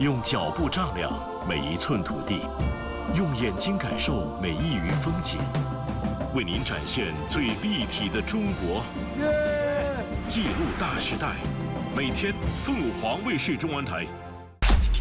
用脚步丈量每一寸土地，用眼睛感受每一隅风景，为您展现最立体的中国。记录大时代，每天凤凰卫视中文台